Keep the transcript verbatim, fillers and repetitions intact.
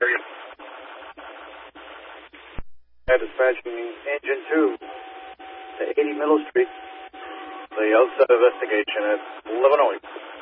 Dispatching engine two to eighty Middle Street. The outside investigation at eleven oh eight.